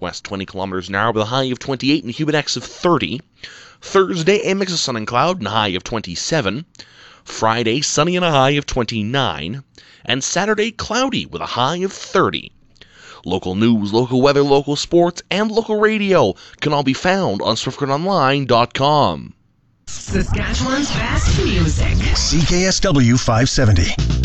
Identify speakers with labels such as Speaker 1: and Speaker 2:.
Speaker 1: northwest 20 kilometers an hour with a high of 28 and a humid index of 30. Thursday, a mix of sun and cloud and a high of 27. Friday, sunny and a high of 29. And Saturday, cloudy with a high of 30. Local news, local weather, local sports, and local radio can all be found on SwiftGridOnline.com.
Speaker 2: Saskatchewan's best music.
Speaker 3: CKSW 570.